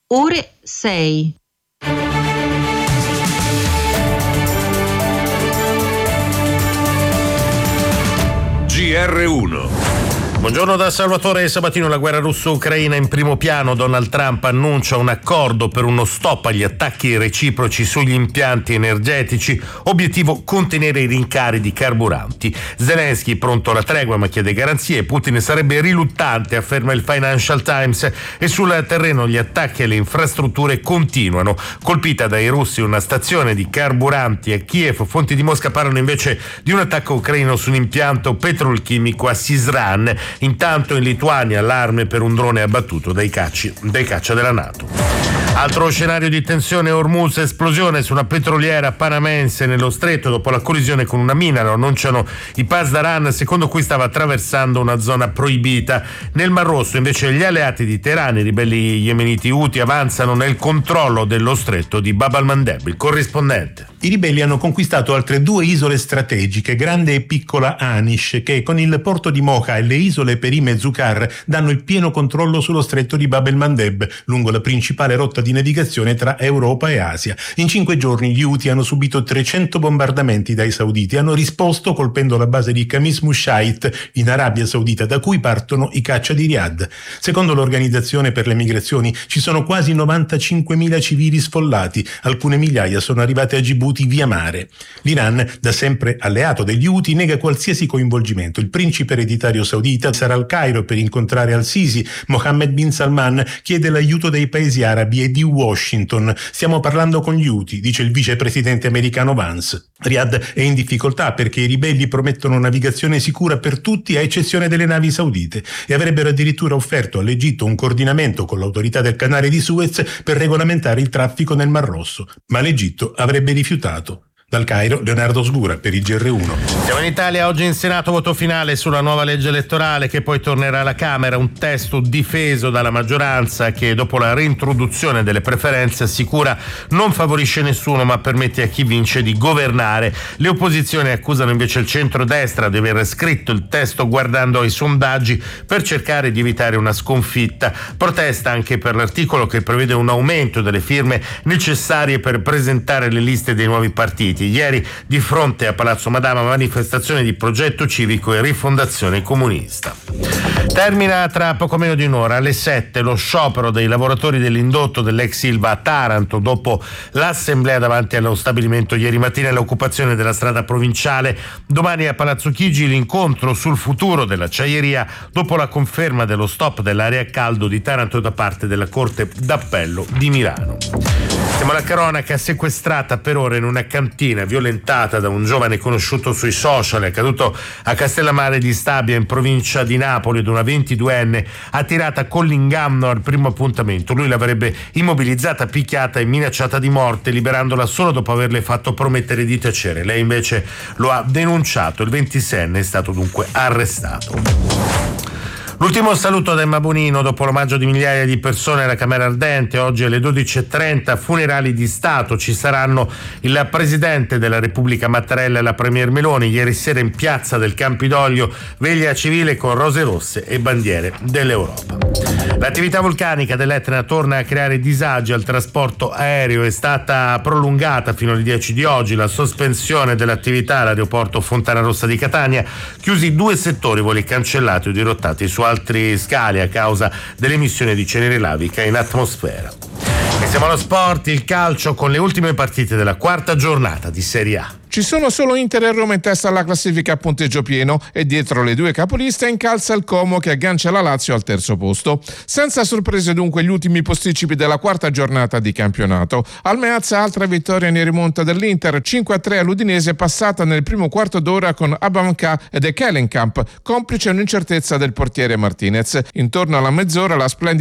ore 6. GR1. Buongiorno da Salvatore Sabatino. La guerra russo-ucraina in primo piano. Donald Trump annuncia un accordo per uno stop agli attacchi reciproci sugli impianti energetici, obiettivo contenere i rincari di carburanti. Zelensky pronto alla tregua ma chiede garanzie. Putin sarebbe riluttante, afferma il Financial Times, e sul terreno gli attacchi alle infrastrutture continuano. Colpita dai russi una stazione di carburanti a Kiev, fonti di Mosca parlano invece di un attacco ucraino su un impianto petrolchimico a Syzran. Intanto in Lituania allarme per un drone abbattuto dai caccia della NATO. Altro scenario di tensione: Hormuz, esplosione su una petroliera panamense nello stretto dopo la collisione con una mina, lo annunciano i Pasdaran, secondo cui stava attraversando una zona proibita. Nel Mar Rosso invece gli alleati di Teheran, i ribelli yemeniti Houthi, avanzano nel controllo dello stretto di Bab al-Mandeb. Il corrispondente. I ribelli hanno conquistato altre 2 isole strategiche, Grande e Piccola Anish, che con il porto di Mocha e le isole Perim e Zukar danno il pieno controllo sullo stretto di Bab el-Mandeb, lungo la principale rotta di navigazione tra Europa e Asia. In 5 giorni gli Houthi hanno subito 300 bombardamenti dai sauditi, hanno risposto colpendo la base di Khamis Mushait in Arabia Saudita, da cui partono i caccia di Riyadh. Secondo l'Organizzazione per le Migrazioni ci sono quasi 95.000 civili sfollati, alcune migliaia sono arrivate a Djibouti via mare. L'Iran, da sempre alleato degli Houthi, nega qualsiasi coinvolgimento. Il principe ereditario saudita sarà al Cairo per incontrare al-Sisi. Mohammed bin Salman chiede l'aiuto dei paesi arabi e di Washington. Stiamo parlando con gli Houthi, dice il vicepresidente americano Vance. Riyadh è in difficoltà perché i ribelli promettono navigazione sicura per tutti a eccezione delle navi saudite e avrebbero addirittura offerto all'Egitto un coordinamento con l'autorità del canale di Suez per regolamentare il traffico nel Mar Rosso, ma l'Egitto avrebbe rifiutato. Dal Cairo, Leonardo Sgura per il GR1. Siamo in Italia, oggi in Senato voto finale sulla nuova legge elettorale che poi tornerà alla Camera, un testo difeso dalla maggioranza che dopo la reintroduzione delle preferenze assicura non favorisce nessuno ma permette a chi vince di governare. Le opposizioni accusano invece il centrodestra di aver scritto il testo guardando ai sondaggi per cercare di evitare una sconfitta. Protesta anche per l'articolo che prevede un aumento delle firme necessarie per presentare le liste dei nuovi partiti. Ieri di fronte a Palazzo Madama manifestazione di Progetto Civico e Rifondazione Comunista. Termina tra poco meno di un'ora, alle 7, lo sciopero dei lavoratori dell'indotto dell'ex Ilva a Taranto dopo l'assemblea davanti allo stabilimento ieri mattina e l'occupazione della strada provinciale. Domani a Palazzo Chigi l'incontro sul futuro dell'acciaieria dopo la conferma dello stop dell'area a caldo di Taranto da parte della Corte d'Appello di Milano. Siamo alla cronaca: sequestrata per ore in una cantina, violentata da un giovane conosciuto sui social. È accaduto a Castellammare di Stabia in provincia di Napoli, ad una 22enne attirata con l'inganno al primo appuntamento. Lui l'avrebbe immobilizzata, picchiata e minacciata di morte, liberandola solo dopo averle fatto promettere di tacere. Lei invece lo ha denunciato. Il 26enne è stato dunque arrestato. L'ultimo saluto da Emma Bonino dopo l'omaggio di migliaia di persone alla Camera Ardente. Oggi alle 12.30 funerali di Stato. Ci saranno il Presidente della Repubblica Mattarella e la Premier Meloni. Ieri sera in piazza del Campidoglio veglia civile con rose rosse e bandiere dell'Europa. L'attività vulcanica dell'Etna torna a creare disagi al trasporto aereo. È stata prolungata fino alle 10 di oggi la sospensione dell'attività all'aeroporto Fontanarossa di Catania. Chiusi 2 settori, voli cancellati o dirottati su altri scali a causa dell'emissione di cenere lavica in atmosfera. E siamo allo sport, il calcio con le ultime partite della 4ª giornata di Serie A. Ci sono solo Inter e Roma in testa alla classifica a punteggio pieno e dietro le 2 capoliste incalza il Como che aggancia la Lazio al terzo posto. Senza sorprese dunque gli ultimi posticipi della 4ª giornata di campionato. Al Meazza altra vittoria in rimonta dell'Inter, 5-3 all'Udinese passata nel primo quarto d'ora con Abanca ed Ekelenkamp, complice un'incertezza del portiere Martinez. Intorno alla mezz'ora la splendida